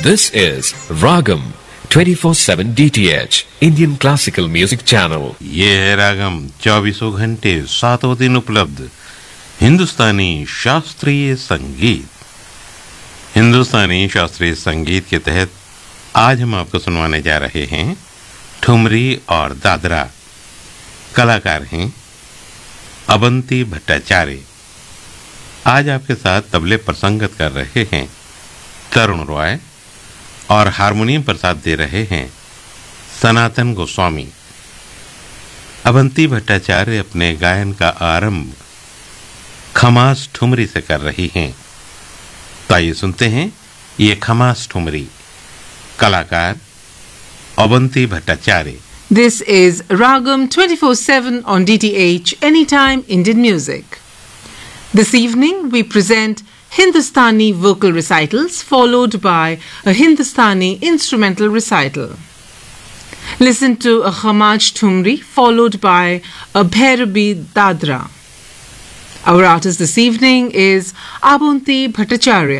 This is Ragam 24/7 DTH Indian Classical Music Channel. ये है रागम 24 घंटे 7 दिन उपलब्ध हिंदुस्तानी शास्त्रीय संगीत। हिंदुस्तानी शास्त्रीय संगीत के तहत आज हम आपको सुनवाने जा रहे हैं ठुमरी और दादरा। कलाकार हैं अवंती भट्टाचार्य। आज आपके साथ तबले पर संगत कर रहे हैं तरुण रॉय और हारमोनियम पर साथ दे रहे हैं सनातन गोस्वामी। अवंती भट्टाचार्य अपने गायन का आरंभ खमास ठुमरी से कर रही हैं। तो आइए सुनते हैं ये खमास ठुमरी। कलाकार Avanti Bhattacharya. This is Ragam 24/7 on DTH Anytime Indian Music. This evening we present Hindustani vocal recitals followed by a Hindustani instrumental recital. Listen to a Khamaj Thumri followed by a Bhairabi Dadra. Our artist this evening is Avanti Bhattacharya.